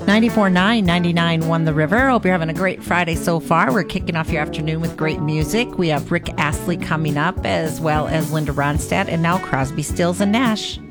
94.9, 99 Won the River. Hope you're having a great Friday so far. We're kicking off your afternoon with great music. We have Rick Astley coming up, as well as Linda Ronstadt, and now Crosby, Stills, and Nash.